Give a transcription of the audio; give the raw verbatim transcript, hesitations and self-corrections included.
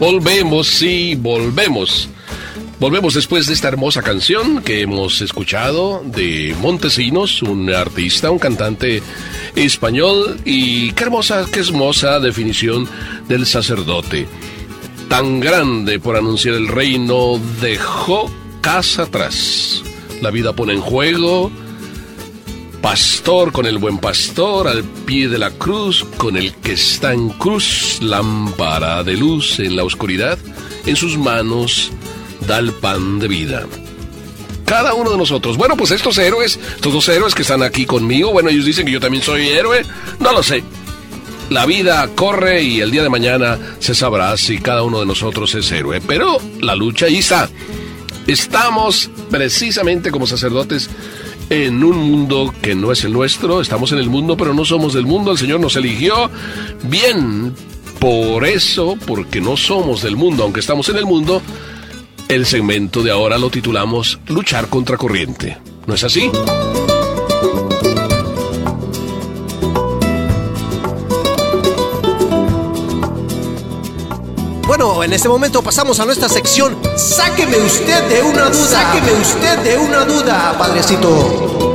Volvemos, sí, volvemos. Volvemos después de esta hermosa canción que hemos escuchado de Montesinos, un artista, un cantante español. Y qué hermosa, qué hermosa definición del sacerdote. Tan grande por anunciar el reino, dejó casa atrás. La vida pone en juego. Pastor con el buen pastor, al pie de la cruz, con el que está en cruz, lámpara de luz en la oscuridad, en sus manos da el pan de vida. Cada uno de nosotros, bueno, pues estos héroes, estos dos héroes que están aquí conmigo, bueno, ellos dicen que yo también soy héroe, no lo sé. La vida corre y el día de mañana se sabrá si cada uno de nosotros es héroe, pero la lucha ahí está. Estamos precisamente como sacerdotes en un mundo que no es el nuestro. Estamos en el mundo, pero no somos del mundo. El Señor nos eligió. Bien, por eso, porque no somos del mundo, aunque estamos en el mundo, el segmento de ahora lo titulamos Luchar contra corriente. ¿No es así? Bueno, en este momento pasamos a nuestra sección Sáqueme usted de una duda. Sáqueme usted de una duda, padrecito.